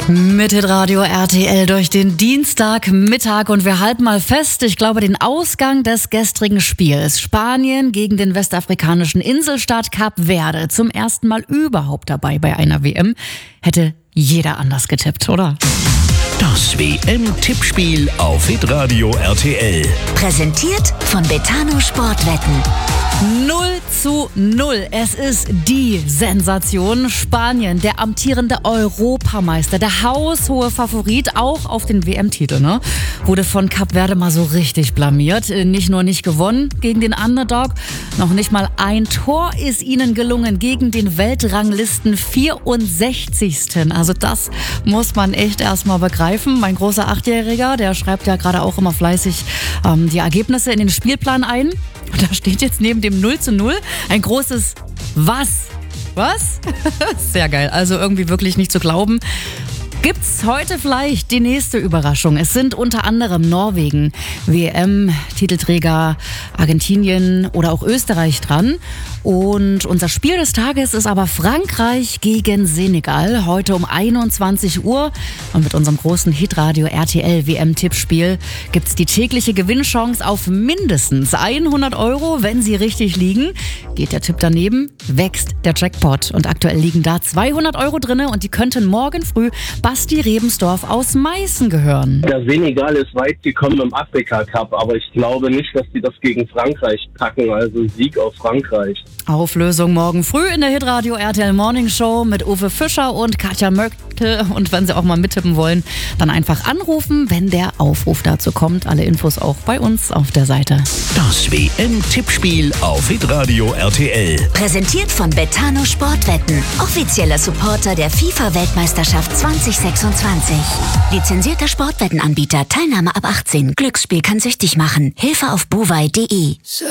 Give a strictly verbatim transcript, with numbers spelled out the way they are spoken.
Mit Hitradio R T L durch den Dienstagmittag und wir halten mal fest, ich glaube, den Ausgang des gestrigen Spiels. Spanien gegen den westafrikanischen Inselstaat Kap Verde. Zum ersten Mal überhaupt dabei bei einer W M. Hätte jeder anders getippt, oder? Das W M-Tippspiel auf Hitradio R T L. Präsentiert von Betano Sportwetten. null zu null. Es ist die Sensation. Spanien, der amtierende Europameister, der haushohe Favorit auch auf den W M-Titel, ne? Wurde von Kap Verde mal so richtig blamiert. Nicht nur nicht gewonnen gegen den Underdog, noch nicht mal ein Tor ist ihnen gelungen gegen den Weltranglisten vierundsechzigsten Also das muss man echt erstmal begreifen. Mein großer Achtjähriger, der schreibt ja gerade auch immer fleißig ähm, die Ergebnisse in den Spielplan ein. Und da steht jetzt neben dem null zu null ein großes Was? Was? Sehr geil. Also irgendwie wirklich nicht zu glauben. Gibt's heute vielleicht die nächste Überraschung? Es sind unter anderem Norwegen, W M-Titelträger Argentinien oder auch Österreich dran. Und unser Spiel des Tages ist aber Frankreich gegen Senegal. Heute um einundzwanzig Uhr. Und mit unserem großen Hitradio R T L W M-Tippspiel gibt's die tägliche Gewinnchance auf mindestens hundert Euro, wenn Sie richtig liegen. Geht der Tipp daneben, wächst der Jackpot. Und aktuell liegen da zweihundert Euro drinne und die könnten morgen früh Basti Rebensdorf aus Meißen gehören. Der Senegal ist weit gekommen im Afrika-Cup, aber ich glaube nicht, dass die das gegen Frankreich packen, also Sieg auf Frankreich. Auflösung morgen früh in der Hitradio R T L Morning Show mit Uwe Fischer und Katja Möckte. Und wenn Sie auch mal mittippen wollen, dann einfach anrufen, wenn der Aufruf dazu kommt. Alle Infos auch bei uns auf der Seite. Das W M-Tippspiel auf Hitradio R T L. Präsentiert von Betano Sportwetten. Offizieller Supporter der FIFA-Weltmeisterschaft zwanzig sechsundzwanzig. Lizenzierter Sportwettenanbieter. Teilnahme ab achtzehn. Glücksspiel kann süchtig machen. Hilfe auf buwei punkt de.